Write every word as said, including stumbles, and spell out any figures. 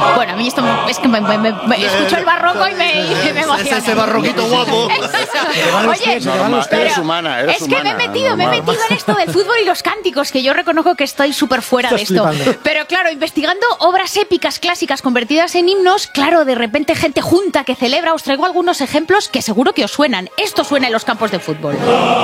Bueno, a mí esto me, es que me, me, me, me escucho el barroco y me, y me emociona. Ese barroquito guapo. Oye, eres humana, eres es que humana, me he metido, me he normal. metido en esto del fútbol y los cánticos, que yo reconozco que estoy súper fuera de esto. flipando. Pero claro, investigando obras épicas clásicas convertidas en himnos, claro, de repente gente junta que celebra. Os traigo algunos ejemplos que seguro que os suenan. Esto suena en los campos de fútbol.